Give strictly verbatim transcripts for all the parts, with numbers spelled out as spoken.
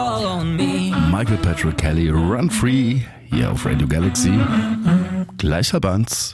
Michael Patrick Kelly, Run Free, hier auf Radio Galaxy. Gleich halb eins.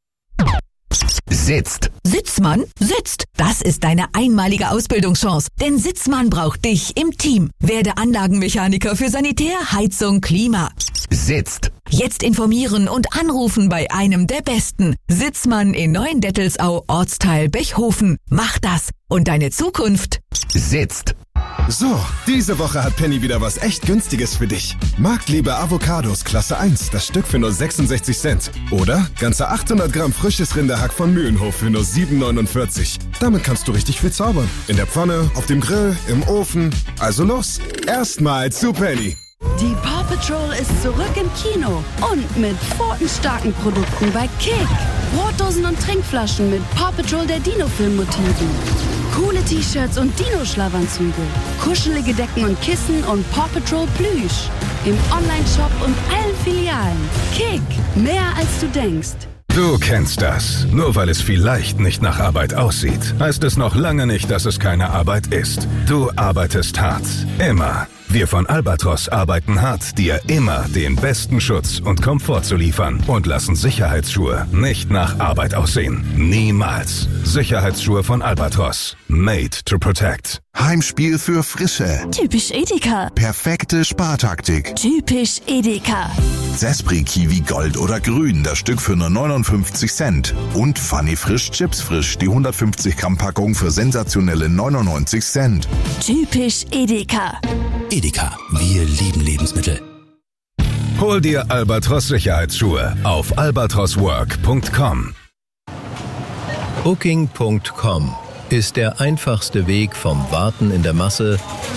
Sitzt. Sitzmann sitzt. Das ist deine einmalige Ausbildungschance. Denn Sitzmann braucht dich im Team. Werde Anlagenmechaniker für Sanitär, Heizung, Klima. Sitzt. Jetzt informieren und anrufen bei einem der Besten. Sitzmann in Neuendettelsau, Ortsteil Bechhofen. Mach das und deine Zukunft Sitzt. So, diese Woche hat Penny wieder was echt Günstiges für dich. Marktliebe Avocados Klasse eins, das Stück für nur sechsundsechzig Cent. Oder ganze achthundert Gramm frisches Rinderhack von Mühlenhof für nur sieben neunundvierzig. Damit kannst du richtig viel zaubern. In der Pfanne, auf dem Grill, im Ofen. Also los, erstmal zu Penny. Die Paw Patrol ist zurück im Kino und mit pfotenstarken Produkten bei Kick. Brotdosen und Trinkflaschen mit Paw Patrol der Dino-Film-Motiven. Coole T-Shirts und Dino-Schlafanzüge. Kuschelige Decken und Kissen und Paw Patrol Plüsch. Im Online-Shop und allen Filialen. Kick, mehr als du denkst. Du kennst das. Nur weil es vielleicht nicht nach Arbeit aussieht, heißt es noch lange nicht, dass es keine Arbeit ist. Du arbeitest hart. Immer. Wir von Albatros arbeiten hart, dir immer den besten Schutz und Komfort zu liefern und lassen Sicherheitsschuhe nicht nach Arbeit aussehen. Niemals. Sicherheitsschuhe von Albatros. Made to protect. Heimspiel für Frische. Typisch Edeka. Perfekte Spartaktik. Typisch Edeka. Zespri Kiwi Gold oder Grün, das Stück für nur neunundfünfzig Cent. Und Funny Frisch Chips Frisch, die hundertfünfzig Gramm Packung für sensationelle neunundneunzig Cent. Typisch Edeka. Edeka, wir lieben Lebensmittel. Hol dir Albatros Sicherheitsschuhe auf albatros work punkt com. Booking punkt com ist der einfachste Weg vom Warten in der Masse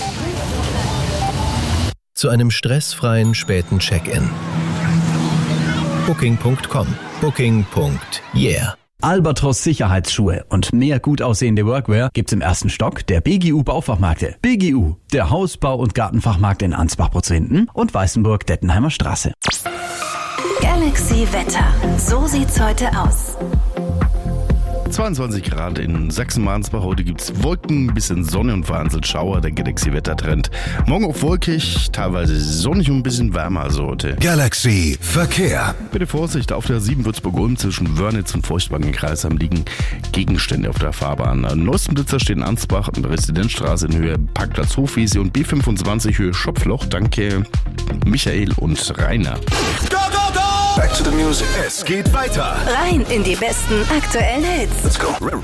zu einem stressfreien späten Check-in. Booking punkt com. Booking. Yeah. Albatros Sicherheitsschuhe und mehr gut aussehende Workwear gibt's im ersten Stock der B G U Baufachmärkte. B G U, der Hausbau- und Gartenfachmarkt in Ansbach-Brutzwinden und Weißenburg-Dettenheimer Straße. Galaxy Wetter. So sieht's heute aus. zweiundzwanzig Grad in Sachsen-Mansbach. Heute gibt es Wolken, ein bisschen Sonne und vereinzelt Schauer. Der Galaxy-Wettertrend. Morgen auch wolkig, teilweise sonnig und ein bisschen wärmer als heute. Galaxy Verkehr. Bitte Vorsicht, auf der sieben Würzburg-Ulm zwischen Wörnitz und Feuchtwagen-Kreisheim liegen Gegenstände auf der Fahrbahn. Neuesten Blitzer stehen Ansbach, Residenzstraße in Höhe Parkplatz Hofwiese und B fünfundzwanzig Höhe Schopfloch. Danke Michael und Rainer. Go, go, go! Back to the music. Es geht weiter. Rein in die besten aktuellen Hits. Let's go.